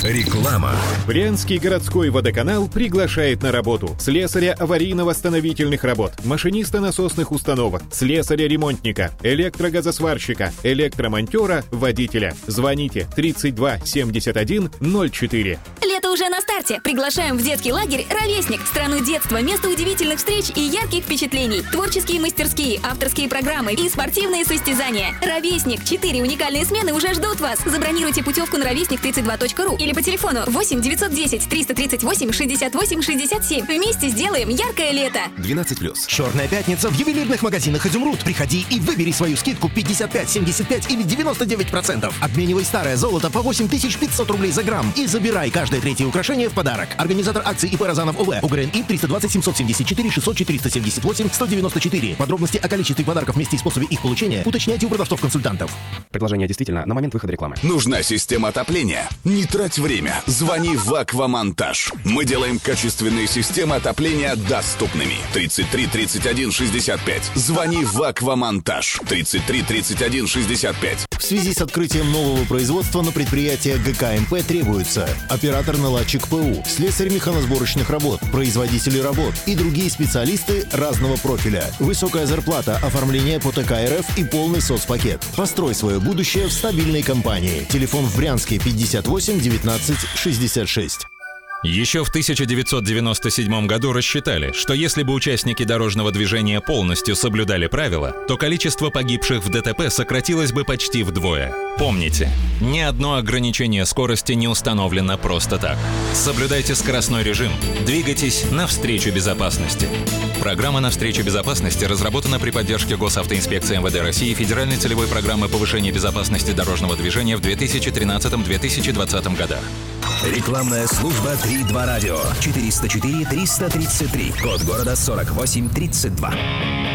Реклама. Брянский городской водоканал приглашает на работу слесаря аварийно-восстановительных работ, машиниста насосных установок, слесаря-ремонтника, электрогазосварщика, электромонтера, водителя. Звоните 32 71 04. Лето уже на старте. Приглашаем в детский лагерь «Ровесник». Страну детства, место удивительных встреч и ярких впечатлений. Творческие мастерские, авторские программы и спортивные состязания. «Ровесник». 4 уникальные смены уже ждут вас. Забронируйте путевку на ровесник32.ру или по телефону 8 910 338 68 67. Вместе сделаем яркое лето. 12+. Черная пятница в ювелирных магазинах «Изумруд». Приходи и выбери свою скидку 55, 75 или 99%. Обменивай старое золото по 8500 рублей за грамм и забирай каждое третье украшение в подарок. Организатор акции ИП «Розанов ОВ». УГРНИ 320 774 600 478 194. Подробности о количестве подарков, месте и способе их получения уточняйте у продавцов-консультантов. Предложение действительно на момент выхода рекламы. Нужна система отопления? Не трать время. Звони в «Аквамонтаж». Мы делаем качественные системы отопления доступными. 33 31 65. Звони в «Аквамонтаж». 33 31 65. В связи с открытием нового производства на предприятие ГКМП требуется оператор-наладчик ПУ, слесарь механосборочных работ, производители работ и другие специалисты разного профиля. Высокая зарплата, оформление по ТК РФ и полный соцпакет. Построй свое будущее в стабильной компании. Телефон в Брянске 58 19 66. Еще в 1997 году рассчитали, что если бы участники дорожного движения полностью соблюдали правила, то количество погибших в ДТП сократилось бы почти вдвое. Помните, ни одно ограничение скорости не установлено просто так. Соблюдайте скоростной режим, двигайтесь навстречу безопасности. Программа «Навстречу безопасности» разработана при поддержке Госавтоинспекции МВД России и Федеральной целевой программы повышения безопасности дорожного движения в 2013-2020 годах. Рекламная служба 3.2 радио. 404 333. Код города 4832.